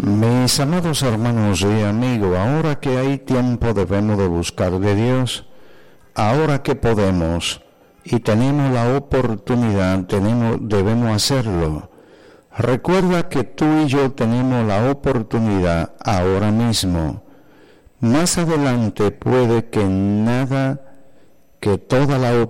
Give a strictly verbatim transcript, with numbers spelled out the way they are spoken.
Mis amados hermanos y amigos, ahora que hay tiempo debemos de buscar de Dios, ahora que podemos y tenemos la oportunidad, tenemos, debemos hacerlo. Recuerda que tú y yo tenemos la oportunidad ahora mismo. Más adelante puede que nada, que toda la